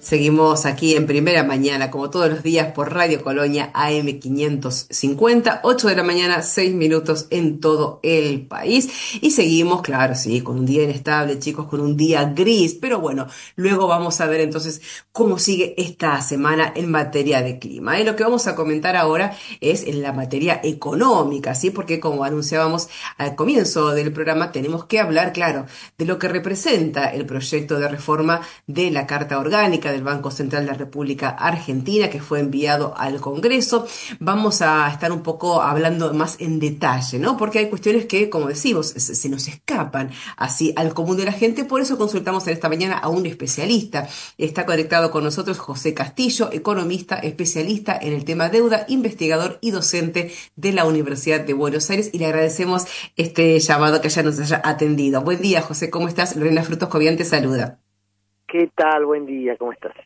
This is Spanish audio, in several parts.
Seguimos aquí en Primera Mañana, como todos los días, por Radio Colonia AM 550, 8 de la mañana, 6 minutos en todo el país. Y seguimos, claro, sí, con un día inestable, chicos, con un día gris. Pero bueno, luego vamos a ver entonces cómo sigue esta semana en materia de clima. Lo que vamos a comentar ahora es en la materia económica, ¿sí? Porque como anunciábamos al comienzo del programa, tenemos que hablar, claro, de lo que representa el proyecto de reforma de la Carta Orgánica del Banco Central de la República Argentina, que fue enviado al Congreso. Vamos a estar un poco hablando más en detalle, ¿no? Porque hay cuestiones que, como decimos, se nos escapan así al común de la gente. Por eso consultamos en esta mañana a un especialista. Está conectado con nosotros José Castillo, economista, especialista en el tema deuda, investigador y docente de la Universidad de Buenos Aires. Y le agradecemos este llamado que ya nos haya atendido. Buen día, José, ¿cómo estás? Lorena Frutos Cobian te saluda. ¿Qué tal? Buen día, ¿cómo estás?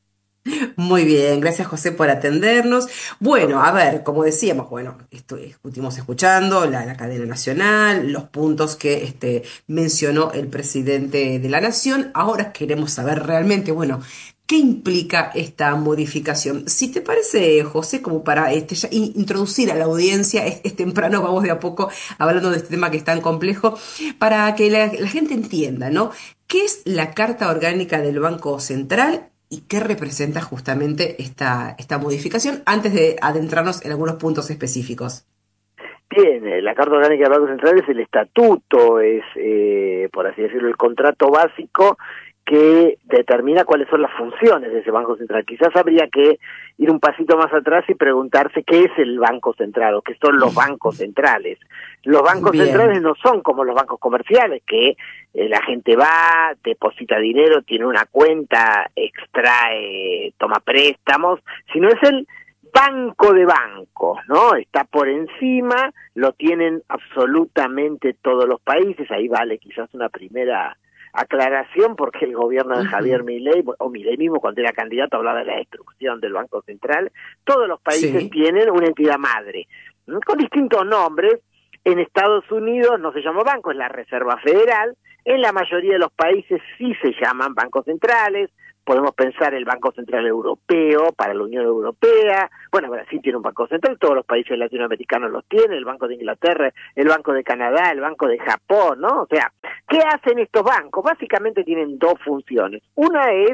Muy bien, gracias José por atendernos. Bueno, a ver, como decíamos, bueno, estuvimos escuchando la cadena nacional, los puntos que mencionó el presidente de la Nación. Ahora queremos saber realmente, bueno, qué implica esta modificación. Si te parece, José, como para ya introducir a la audiencia, es temprano, vamos de a poco hablando de este tema que es tan complejo, para que la gente entienda, ¿no? ¿Qué es la Carta Orgánica del Banco Central? ¿Y qué representa justamente esta modificación antes de adentrarnos en algunos puntos específicos? Bien, la Carta Orgánica del Banco Central es el estatuto, es, por así decirlo, el contrato básico que determina cuáles son las funciones de ese Banco Central. Quizás habría que ir un pasito más atrás y preguntarse qué es el Banco Central o qué son los bancos centrales. Los bancos centrales Bien. no son como los bancos comerciales, que la gente va, deposita dinero, tiene una cuenta, extrae, toma préstamos, sino es el banco de bancos, ¿no? Está por encima, lo tienen absolutamente todos los países, ahí vale quizás una primera aclaración porque el gobierno de Javier Ujú. Milei, o Milei mismo cuando era candidato hablaba de la destrucción del Banco Central, todos los países Sí. tienen una entidad madre, con distintos nombres. En Estados Unidos no se llama banco, es la Reserva Federal. En la mayoría de los países sí se llaman bancos centrales. Podemos pensar el Banco Central Europeo para la Unión Europea. Bueno, Brasil tiene un Banco Central, todos los países latinoamericanos los tienen, el Banco de Inglaterra, el Banco de Canadá, el Banco de Japón, ¿no? O sea, ¿qué hacen estos bancos? Básicamente tienen dos funciones. Una es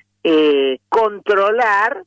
controlar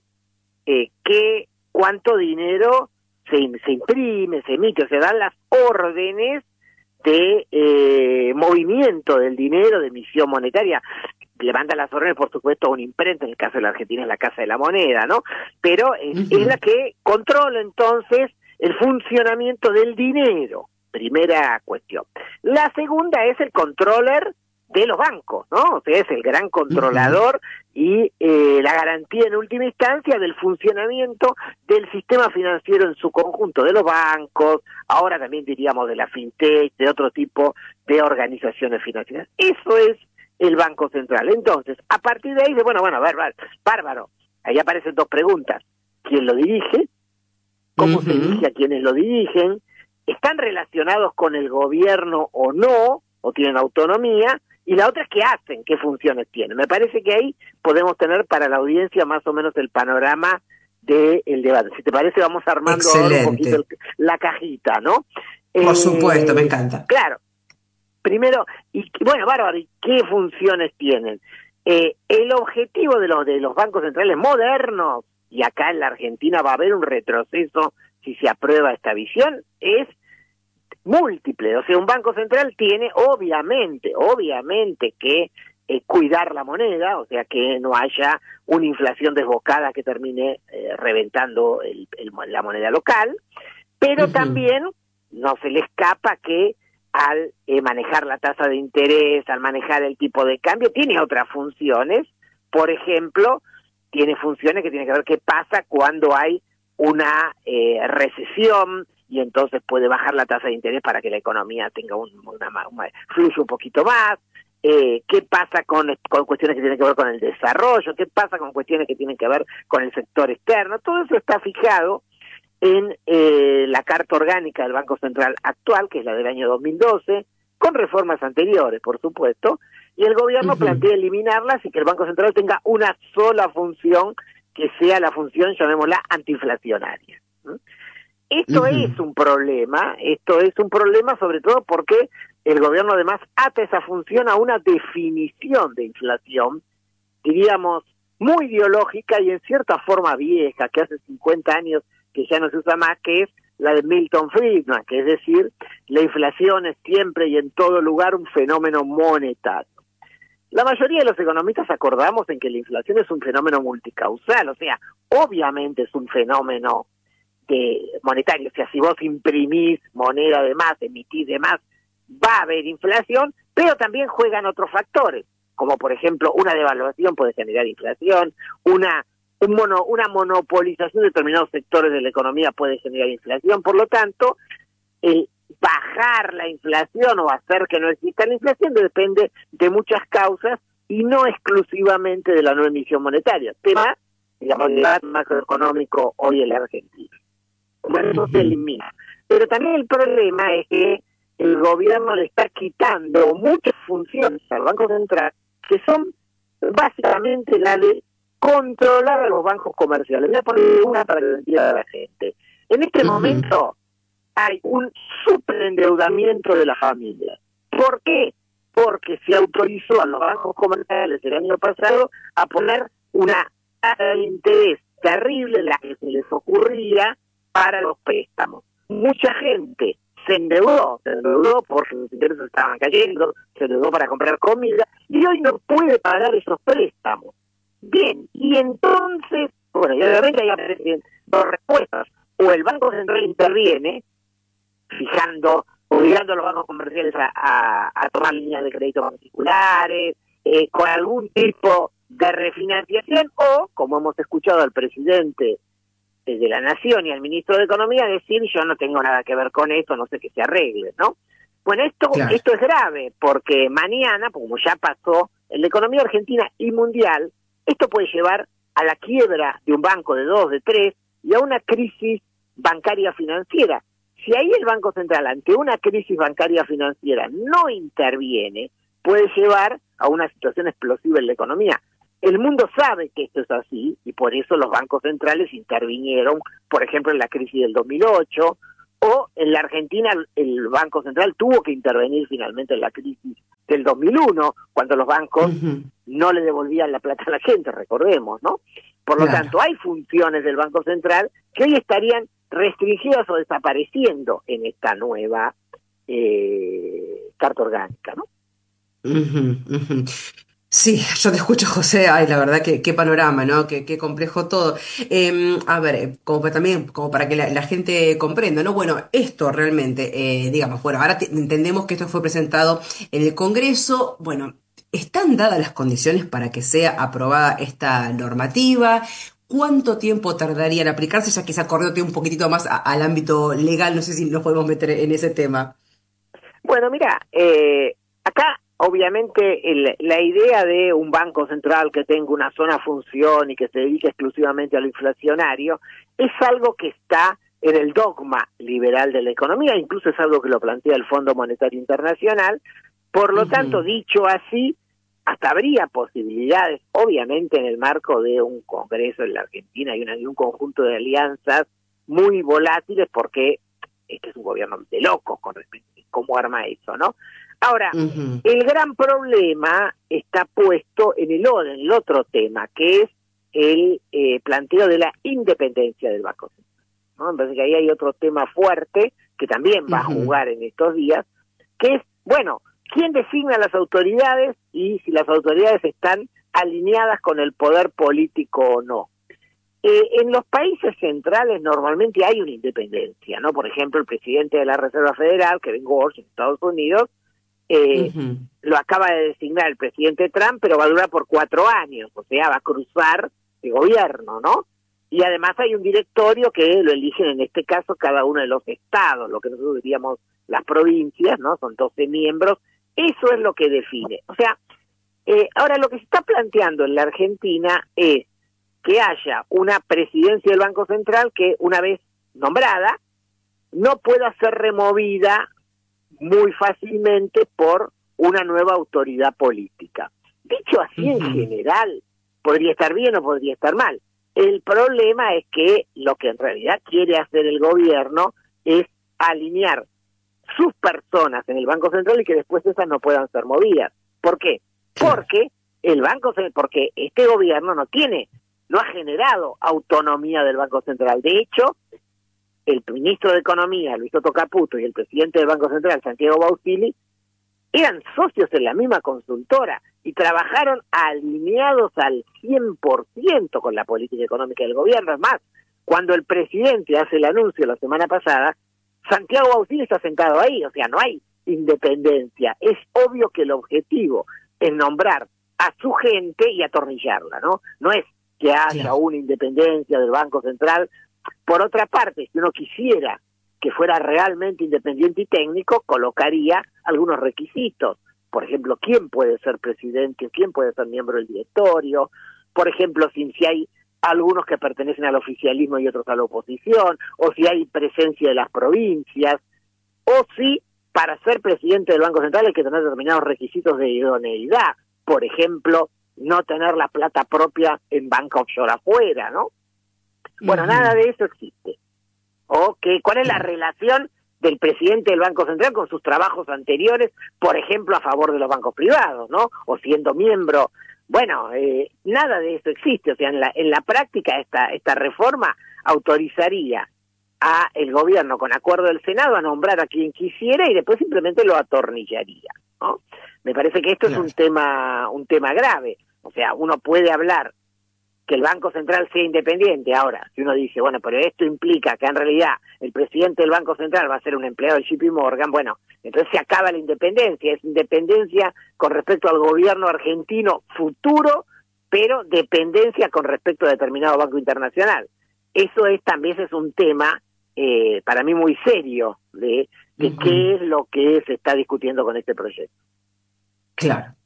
cuánto dinero se imprime, se emite, o sea, dan las órdenes de movimiento del dinero, de emisión monetaria. Levanta las órdenes, por supuesto, a una imprenta, en el caso de la Argentina es la Casa de la Moneda, ¿no? Pero es la Ujú. que controla entonces el funcionamiento del dinero, primera cuestión. La segunda es el controller de los bancos, ¿no? O sea, es el gran Ujú. controlador y la garantía en última instancia del funcionamiento del sistema financiero en su conjunto, de los bancos, ahora también diríamos de la fintech, de otro tipo de organizaciones financieras. Eso es el Banco Central. Entonces, a partir de ahí, bárbaro. Ahí aparecen dos preguntas. ¿Quién lo dirige? ¿Cómo se elige Ujú. a quienes lo dirigen? ¿Están relacionados con el gobierno o no? ¿O tienen autonomía? Y la otra es qué hacen, qué funciones tienen. Me parece que ahí podemos tener para la audiencia más o menos el panorama del debate. Si te parece, vamos armando ahora un poquito Excelente. la cajita, ¿no? Por supuesto, me Eh, encanta. claro, primero, y bueno, bárbaro, ¿y qué funciones tienen? El objetivo de los bancos centrales modernos, y acá en la Argentina va a haber un retroceso si se aprueba esta visión, es múltiple. O sea, un banco central tiene obviamente que cuidar la moneda, o sea, que no haya una inflación desbocada que termine reventando la moneda local, pero Ujú. también no se le escapa que al manejar la tasa de interés, al manejar el tipo de cambio, tiene otras funciones. Por ejemplo, tiene funciones que tienen que ver qué pasa cuando hay una recesión y entonces puede bajar la tasa de interés para que la economía tenga fluya un poquito más. ¿Qué pasa con cuestiones que tienen que ver con el desarrollo? ¿Qué pasa con cuestiones que tienen que ver con el sector externo? Todo eso está fijado en la Carta Orgánica del Banco Central actual, que es la del año 2012, con reformas anteriores, por supuesto, y el gobierno plantea eliminarlas y que el Banco Central tenga una sola función, que sea la función, llamémosla, antiinflacionaria. Esto es un problema, sobre todo porque el gobierno además ata esa función a una definición de inflación, diríamos, muy ideológica y en cierta forma vieja, que hace 50 años que ya no se usa más, que es la de Milton Friedman, que es decir, la inflación es siempre y en todo lugar un fenómeno monetario. La mayoría de los economistas acordamos en que la inflación es un fenómeno multicausal, o sea, obviamente es un fenómeno monetario, o sea, si vos imprimís moneda de más, emitís de más, va a haber inflación, pero también juegan otros factores, como por ejemplo una devaluación puede generar inflación, una monopolización de determinados sectores de la economía puede generar inflación. Por lo tanto, el bajar la inflación o hacer que no exista la inflación depende de muchas causas y no exclusivamente de la no emisión monetaria, tema, digamos, el debate macroeconómico hoy en la Argentina. Bueno, eso se elimina. Pero también el problema es que el gobierno le está quitando muchas funciones al Banco Central, que son básicamente la de controlar a los bancos comerciales. Voy a poner una para que lo entienda la gente. En este momento hay un superendeudamiento de la familia. ¿Por qué? Porque se autorizó a los bancos comerciales el año pasado a poner una tasa de interés terrible, la que se les ocurría, para los préstamos. Mucha gente se endeudó porque los intereses estaban cayendo, se endeudó para comprar comida y hoy no puede pagar esos préstamos. Bien, y entonces, bueno, ya de repente hay aparecen dos respuestas. O el Banco Central interviene, obligando a los bancos comerciales a tomar líneas de crédito particulares, con algún tipo de refinanciación, o, como hemos escuchado al presidente de la Nación y al ministro de Economía decir, yo no tengo nada que ver con esto, no sé que se arregle, ¿no? Bueno, esto es grave, porque mañana, como ya pasó en la economía argentina y mundial, esto puede llevar a la quiebra de un banco, de dos, de tres, y a una crisis bancaria financiera. Si ahí el Banco Central, ante una crisis bancaria financiera, no interviene, puede llevar a una situación explosiva en la economía. El mundo sabe que esto es así, y por eso los bancos centrales intervinieron, por ejemplo, en la crisis del 2008, o en la Argentina el Banco Central tuvo que intervenir finalmente en la crisis del 2001, cuando los bancos no le devolvían la plata a la gente, recordemos, ¿no? Por lo tanto, hay funciones del Banco Central que hoy estarían restringidas o desapareciendo en esta nueva carta orgánica, ¿no? Sí, yo te escucho, José. Ay, la verdad que qué panorama, ¿no? Qué complejo todo. A ver, también como para que la gente comprenda, ¿no? Bueno, esto realmente, digamos, bueno, ahora entendemos que esto fue presentado en el Congreso. Bueno, ¿están dadas las condiciones para que sea aprobada esta normativa? ¿Cuánto tiempo tardaría en aplicarse? Ya que se acordó un poquitito más al ámbito legal, no sé si nos podemos meter en ese tema. Bueno, mira, acá obviamente la idea de un banco central que tenga una sola función y que se dedique exclusivamente a lo inflacionario es algo que está en el dogma liberal de la economía, incluso es algo que lo plantea el Fondo Monetario Internacional. Por lo tanto, dicho así, hasta habría posibilidades, obviamente en el marco de un congreso en la Argentina y un conjunto de alianzas muy volátiles, porque este es un gobierno de locos con respecto a cómo arma eso, ¿no? Ahora, el gran problema está puesto en el otro tema, que es el planteo de la independencia del Banco Central, ¿no? Me parece que ahí hay otro tema fuerte que también va a jugar en estos días, que es, bueno, ¿quién designa a las autoridades y si las autoridades están alineadas con el poder político o no? En los países centrales normalmente hay una independencia, ¿no? Por ejemplo, el presidente de la Reserva Federal, Kevin Warsh, en Estados Unidos, lo acaba de designar el presidente Trump, pero va a durar por 4 años, o sea, va a cruzar de gobierno, ¿no? Y además hay un directorio que lo eligen en este caso cada uno de los estados, lo que nosotros diríamos las provincias, ¿no? Son 12 miembros, eso es lo que define. O sea, ahora lo que se está planteando en la Argentina es que haya una presidencia del Banco Central que, una vez nombrada, no pueda ser removida muy fácilmente por una nueva autoridad política. Dicho así en general, podría estar bien o podría estar mal. El problema es que lo que en realidad quiere hacer el gobierno es alinear sus personas en el Banco Central y que después esas no puedan ser movidas. ¿Por qué? Porque porque este gobierno no ha generado autonomía del Banco Central. De hecho, el ministro de Economía, Luis Otto Caputo, y el presidente del Banco Central, Santiago Bausili, eran socios en la misma consultora y trabajaron alineados al 100% con la política económica del gobierno. Es más, cuando el presidente hace el anuncio la semana pasada, Santiago Bausili está sentado ahí, o sea, no hay independencia. Es obvio que el objetivo es nombrar a su gente y atornillarla, ¿no? No es que haya una independencia del Banco Central. Por otra parte, si uno quisiera que fuera realmente independiente y técnico, colocaría algunos requisitos. Por ejemplo, quién puede ser presidente, quién puede ser miembro del directorio. Por ejemplo, si hay algunos que pertenecen al oficialismo y otros a la oposición, o si hay presencia de las provincias, o si para ser presidente del Banco Central hay que tener determinados requisitos de idoneidad. Por ejemplo, no tener la plata propia en banca offshore afuera, ¿no? Bueno, nada de eso existe. ¿Cuál es la relación del presidente del Banco Central con sus trabajos anteriores, por ejemplo, a favor de los bancos privados, ¿no? O siendo miembro. Bueno, nada de eso existe. O sea, en la práctica esta reforma autorizaría a el gobierno, con acuerdo del Senado, a nombrar a quien quisiera y después simplemente lo atornillaría, ¿no? Me parece que esto es un tema grave. O sea, uno puede hablar que el Banco Central sea independiente. Ahora, si uno dice, bueno, pero esto implica que en realidad el presidente del Banco Central va a ser un empleado del JP Morgan, bueno, entonces se acaba la independencia. Es independencia con respecto al gobierno argentino futuro, pero dependencia con respecto a determinado banco internacional. Eso también es un tema para mí muy serio de qué es lo que se está discutiendo con este proyecto. Claro.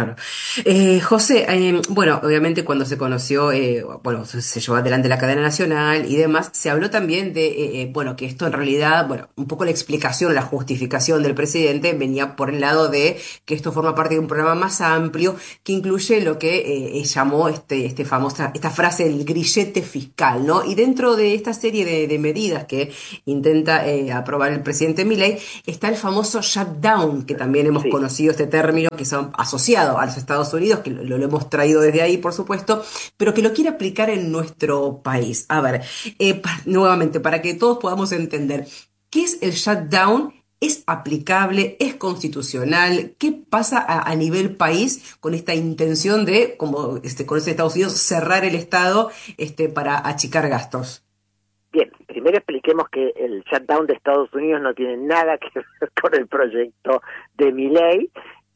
José, bueno, obviamente cuando se conoció, se llevó adelante la cadena nacional y demás, se habló también de, bueno, que esto en realidad, bueno, un poco la explicación, la justificación del presidente venía por el lado de que esto forma parte de un programa más amplio que incluye lo que llamó esta frase, el grillete fiscal, ¿no? Y dentro de esta serie de medidas que intenta aprobar el presidente Milei, está el famoso shutdown, que también hemos conocido este término, que son asociados a los Estados Unidos, que lo hemos traído desde ahí, por supuesto, pero que lo quiere aplicar en nuestro país. A ver, nuevamente, para que todos podamos entender, ¿qué es el shutdown? ¿Es aplicable? ¿Es constitucional? ¿Qué pasa a nivel país con esta intención de, como con Estados Unidos, cerrar el Estado para achicar gastos? Bien, primero expliquemos que el shutdown de Estados Unidos no tiene nada que ver con el proyecto de Milei.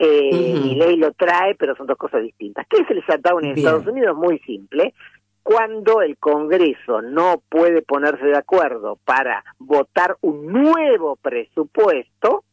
Milei lo trae, pero son dos cosas distintas. ¿Qué es el shutdown en Estados Unidos? Muy simple. Cuando el Congreso no puede ponerse de acuerdo para votar un nuevo presupuesto,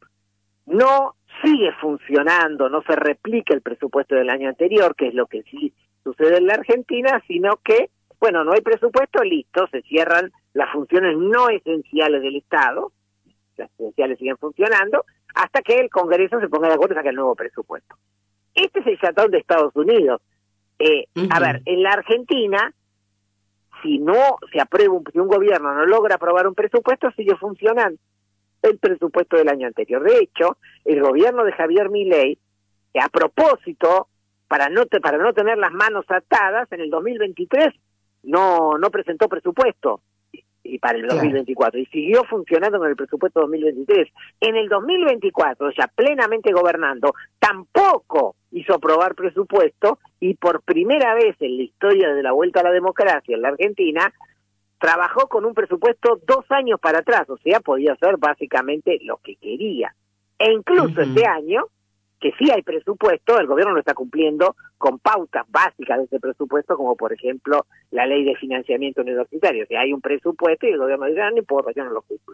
no sigue funcionando, no se replica el presupuesto del año anterior, que es lo que sí sucede en la Argentina, sino que, bueno, no hay presupuesto, listo, se cierran las funciones no esenciales del Estado, las esenciales siguen funcionando, hasta que el Congreso se ponga de acuerdo y saque el nuevo presupuesto. Este es el shutdown de Estados Unidos. A ver, en la Argentina, si un gobierno no logra aprobar un presupuesto, sigue funcionando el presupuesto del año anterior. De hecho, el gobierno de Javier Milei, a propósito, para no tener las manos atadas, en el 2023 no presentó presupuesto y para el 2024, y siguió funcionando con el presupuesto 2023. En el 2024, ya plenamente gobernando, tampoco hizo aprobar presupuesto, y por primera vez en la historia de la vuelta a la democracia en la Argentina, trabajó con un presupuesto 2 años para atrás, o sea, podía hacer básicamente lo que quería. E incluso este año, que sí hay presupuesto, el gobierno lo está cumpliendo con pautas básicas de ese presupuesto, como por ejemplo la ley de financiamiento universitario. O sea, hay un presupuesto y el gobierno dice, no importa, yo no lo cumplo.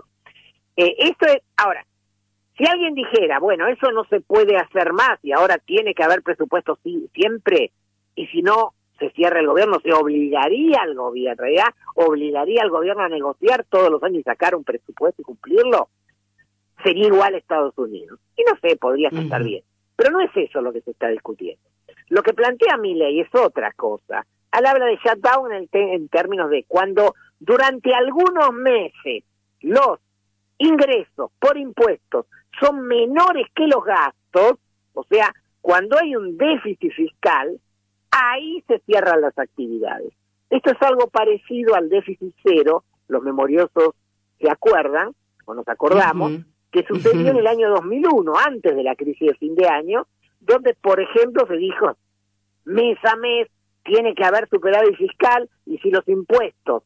Ahora, si alguien dijera, bueno, eso no se puede hacer más y ahora tiene que haber presupuesto siempre, y si no se cierra el gobierno, se obligaría al gobierno, en realidad obligaría al gobierno a negociar todos los años y sacar un presupuesto y cumplirlo, sería igual a Estados Unidos. Y no sé, podría estar bien. Pero no es eso lo que se está discutiendo. Lo que plantea Milei es otra cosa. Él habla de shutdown en términos de cuando durante algunos meses los ingresos por impuestos son menores que los gastos, o sea, cuando hay un déficit fiscal, ahí se cierran las actividades. Esto es algo parecido al déficit cero, los memoriosos se acuerdan, o nos acordamos, que sucedió en el año 2001, antes de la crisis de fin de año, donde, por ejemplo, se dijo, mes a mes tiene que haber superávit fiscal, y si los impuestos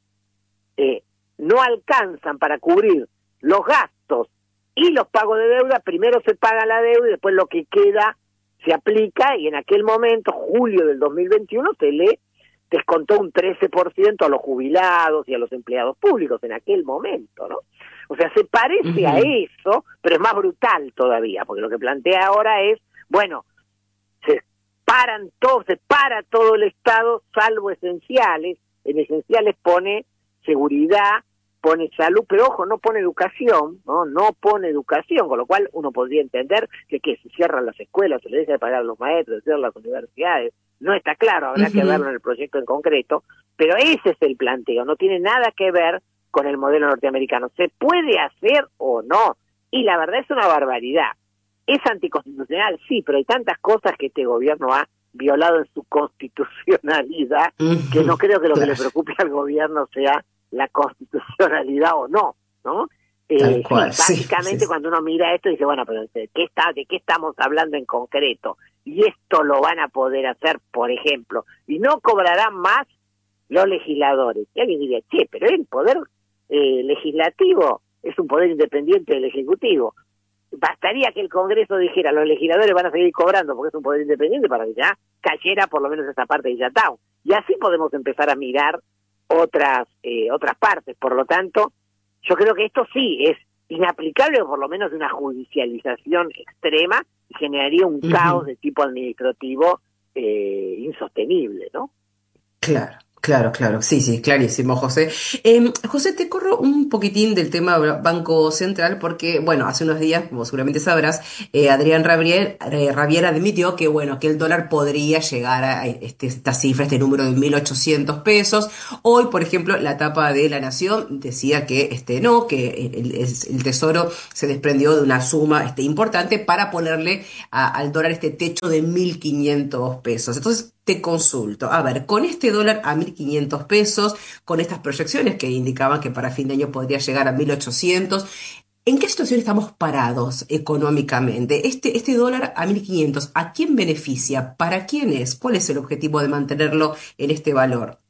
no alcanzan para cubrir los gastos y los pagos de deuda, primero se paga la deuda y después lo que queda se aplica, y en aquel momento, julio del 2021, se le descontó un 13% a los jubilados y a los empleados públicos en aquel momento, ¿no? O sea, se parece a eso, pero es más brutal todavía, porque lo que plantea ahora es, bueno, se para todo el Estado, salvo esenciales. En esenciales pone seguridad, pone salud, pero ojo, no pone educación, no pone educación, con lo cual uno podría entender que se cierran las escuelas, se le deja de pagar a los maestros, se cierran las universidades. No está claro, habrá que verlo en el proyecto en concreto, pero ese es el planteo, no tiene nada que ver con el modelo norteamericano. ¿Se puede hacer o no? Y la verdad es una barbaridad. ¿Es anticonstitucional? Sí, pero hay tantas cosas que este gobierno ha violado en su constitucionalidad que no creo que lo que le preocupe al gobierno sea la constitucionalidad o no, ¿no? Tal cual, sí, básicamente cuando uno mira esto dice, bueno, pero ¿de qué estamos hablando en concreto? Y esto lo van a poder hacer, por ejemplo, y no cobrarán más los legisladores. Y alguien diría, pero el poder legislativo es un poder independiente del Ejecutivo. Bastaría que el Congreso dijera, los legisladores van a seguir cobrando porque es un poder independiente, para que ya cayera por lo menos esa parte de shutdown. Y así podemos empezar a mirar otras partes. Por lo tanto, yo creo que esto sí es inaplicable, o por lo menos de una judicialización extrema, y generaría un caos de tipo administrativo insostenible, ¿no? Claro, sí, clarísimo, José. José, te corro un poquitín del tema Banco Central porque, bueno, hace unos días, como seguramente sabrás, Adrián Rabier admitió que, bueno, que el dólar podría llegar a esta cifra, este número de 1.800 pesos. Hoy, por ejemplo, la tapa de La Nación decía que no, que el Tesoro se desprendió de una suma importante para ponerle al dólar este techo de 1.500 pesos. Entonces, te consulto, a ver, con este dólar a 1.500 pesos, con estas proyecciones que indicaban que para fin de año podría llegar a 1.800, ¿en qué situación estamos parados económicamente? Este dólar a 1.500, ¿a quién beneficia? ¿Para quién es? ¿Cuál es el objetivo de mantenerlo en este valor?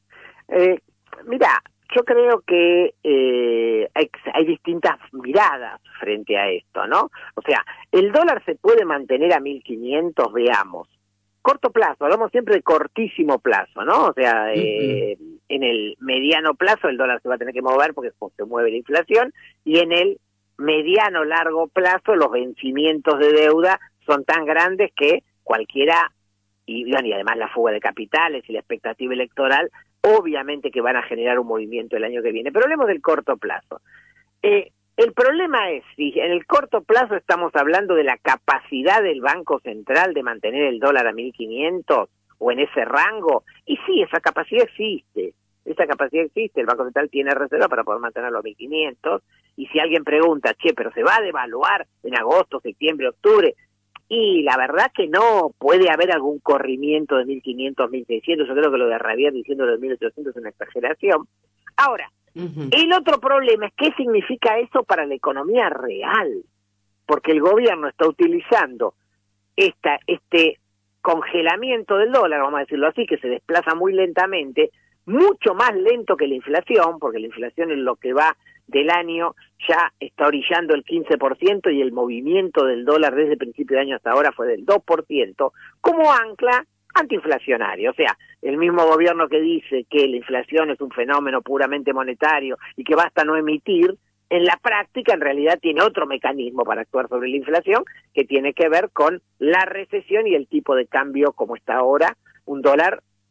Mira, yo creo que hay distintas miradas frente a esto, ¿no? O sea, el dólar se puede mantener a 1.500, veamos. Corto plazo, hablamos siempre de cortísimo plazo, ¿no? O sea, en el mediano plazo el dólar se va a tener que mover porque se mueve la inflación, y en el mediano largo plazo los vencimientos de deuda son tan grandes que cualquiera, y además la fuga de capitales y la expectativa electoral, obviamente que van a generar un movimiento el año que viene. Pero hablemos del corto plazo. El problema es si en el corto plazo estamos hablando de la capacidad del Banco Central de mantener el dólar a 1.500 o en ese rango, y sí, esa capacidad existe, el Banco Central tiene reserva para poder mantenerlo a 1.500, y si alguien pregunta, pero ¿se va a devaluar en agosto, septiembre, octubre? Y la verdad que no, puede haber algún corrimiento de 1.500, 1.600, yo creo que lo de Rabier diciendo de 1.800 es una exageración. Ahora, el otro problema es qué significa eso para la economía real, porque el gobierno está utilizando este congelamiento del dólar, vamos a decirlo así, que se desplaza muy lentamente, mucho más lento que la inflación, porque la inflación en lo que va del año ya está orillando el 15%, y el movimiento del dólar desde el principio de año hasta ahora fue del 2%, como ancla antiinflacionario. O sea, el mismo gobierno que dice que la inflación es un fenómeno puramente monetario y que basta no emitir, en la práctica en realidad tiene otro mecanismo para actuar sobre la inflación, que tiene que ver con la recesión y el tipo de cambio como está ahora, un dólar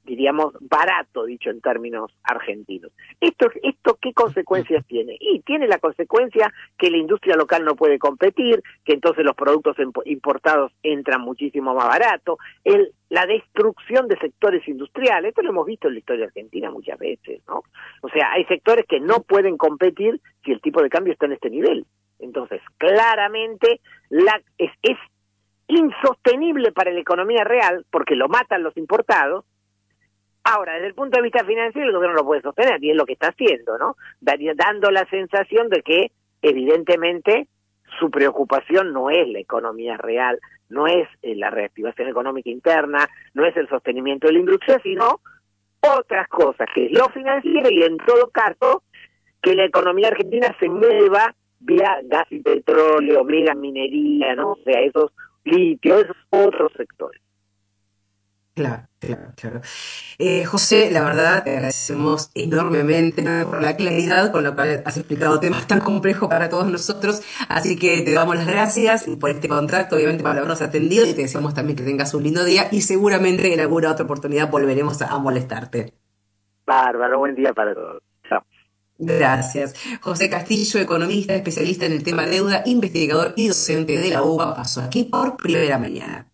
diríamos, barato, dicho en términos argentinos. ¿Esto qué consecuencias tiene? Y tiene la consecuencia que la industria local no puede competir, que entonces los productos importados entran muchísimo más barato, la destrucción de sectores industriales. Esto lo hemos visto en la historia argentina muchas veces, ¿no? O sea, hay sectores que no pueden competir si el tipo de cambio está en este nivel. Entonces, claramente, es insostenible para la economía real, porque lo matan los importados. Ahora, desde el punto de vista financiero, el gobierno lo puede sostener, y es lo que está haciendo, ¿no? Dando la sensación de que, evidentemente, su preocupación no es la economía real, no es la reactivación económica interna, no es el sostenimiento de la industria, sino otras cosas, que es lo financiero, y en todo caso, que la economía argentina se mueva vía gas y petróleo, vía minería, ¿no? O sea, esos litios, esos otros sectores. Claro. José, la verdad, te agradecemos enormemente por la claridad con la cual has explicado temas tan complejos para todos nosotros, así que te damos las gracias por este contacto, obviamente por habernos atendido, y te deseamos también que tengas un lindo día, y seguramente en alguna otra oportunidad volveremos a molestarte. Bárbaro, buen día para todos. Chao. Gracias. José Castillo, economista, especialista en el tema deuda, investigador y docente de la UBA, pasó aquí por Primera Mañana.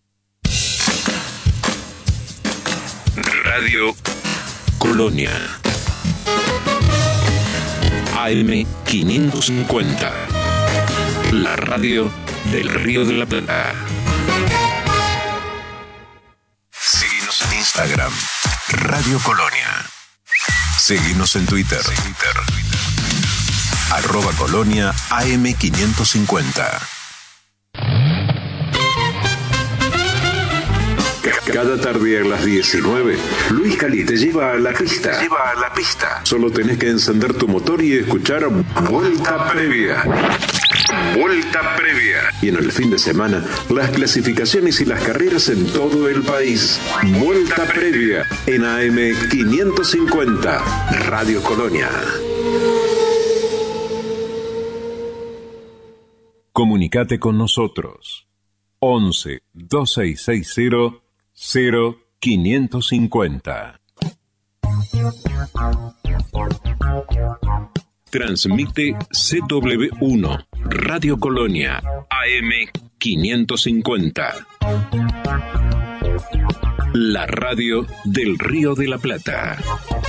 Radio Colonia AM 550, la radio del Río de la Plata. Síguenos en Instagram, Radio Colonia. Síguenos en Twitter. @Colonia AM 550. Cada tarde a las 19, Luis Cali te lleva a la pista. Solo tenés que encender tu motor y escuchar Vuelta Previa. Y en el fin de semana, las clasificaciones y las carreras en todo el país. Vuelta Previa en AM 550, Radio Colonia. Comunicate con nosotros. 11 2660 0550. Transmite CW1 Radio Colonia AM 550. La radio del Río de la Plata.